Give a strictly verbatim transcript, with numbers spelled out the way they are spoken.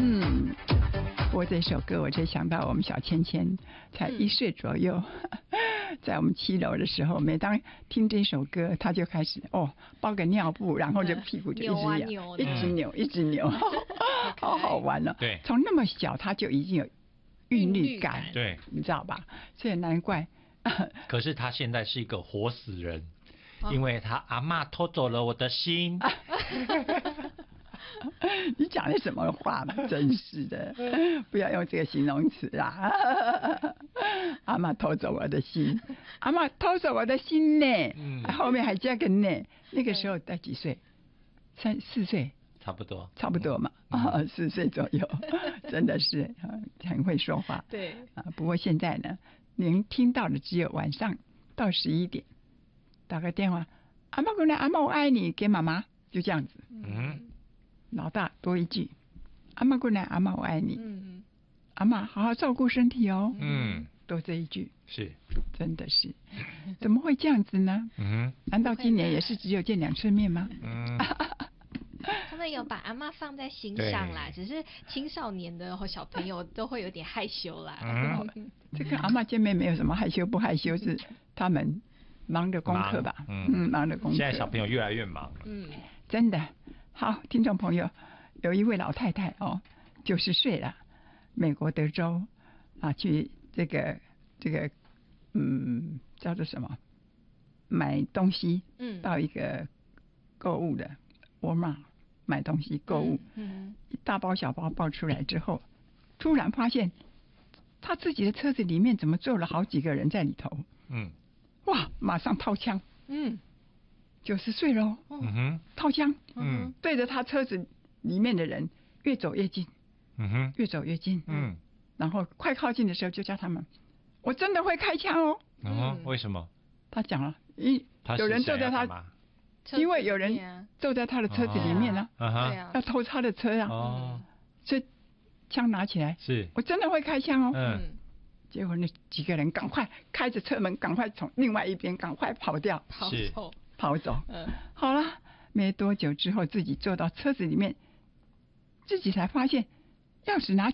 嗯，播这首歌，我就想到我们小芊芊才一岁左右，嗯、在我们七楼的时候，每当听这首歌，他就开始哦包个尿布，然后就屁股就一直扭，扭啊扭一直扭，一直扭，好好玩哦。 对， 从那么小他就已经有韵律感， 对， 你知道吧？所以难怪。 可是他现在是一个活死人，哦、因为他阿嬷偷走了我的心。 你讲的什么话嘛？真是的，不要用这个形容词啦！阿嬷偷走我的心，阿嬷偷走我的心呢，嗯、后面还加个呢。那个时候才几岁？三四岁， 差不多， 差不多嘛，嗯哦、四岁左右，真的是很会说话。 对啊，不过现在呢，您听到的只有晚上到十一点，打个电话，阿嬷过来，阿嬷我爱你，给妈妈，就这样子。嗯。老大多一句，阿嬷过来，阿嬷我爱你。嗯，阿嬷好好照顾身体哦。嗯，多这一句是， 真的是，怎么会这样子呢？嗯，难道今年也是只有见两次面吗？嗯， 他们有把阿嬷放在心上啦，只是青少年的或小朋友都会有点害羞啦。 嗯，这跟阿嬷见面没有什么害羞不害羞，是他们忙的功课吧？嗯嗯，忙的功课。 现在小朋友越来越忙。 嗯，真的。好，听众朋友，有一位老太太哦，九十岁了，美国德州啊，去这个这个嗯叫做什么买东西，嗯，到一个购物的沃尔玛买东西购物，嗯，嗯一大包小包抱出来之后，突然发现他自己的车子里面怎么坐了好几个人在里头，嗯，哇，马上掏枪，嗯。九十岁喽，嗯哼，掏枪，嗯，对着他车子里面的人越走越近，嗯哼，越走越近，嗯，然后快靠近的时候就叫他们，我真的会开枪哦， 嗯，为什么？ 他讲了，一有人坐在他，因为有人坐在他的车子里面呢，啊，要偷他的车啊，哦，所以枪拿起来， 是我真的会开枪哦，嗯，结果那几个人赶快开着车门，赶快从另外一边赶快跑掉， 跑走。 跑走，嗯，好了，没多久之后，自己坐到车子里面，自己才发现钥匙拿起